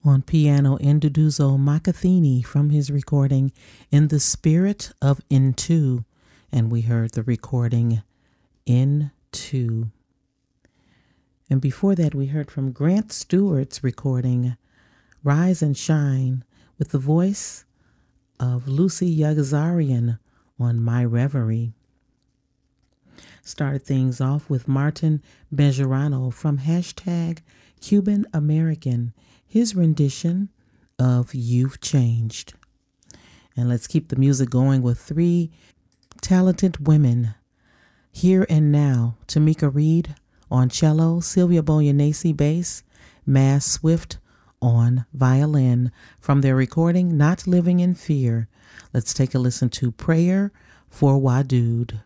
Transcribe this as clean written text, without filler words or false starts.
On piano, Induduzo Makathini from his recording In the Spirit of Into, and we heard the recording Into. And before that, we heard from Grant Stewart's recording Rise and Shine with the voice of Lucy Yagazarian on My Reverie. Started things off with Martin Bejarano from hashtag Cuban American, his rendition of You've Changed. And let's keep the music going with three talented women. Here and Now, Tamika Reed on cello, Sylvia Boyanesi bass, Mass Swift on violin, from their recording Not Living in Fear. Let's take a listen to Prayer for Wadud.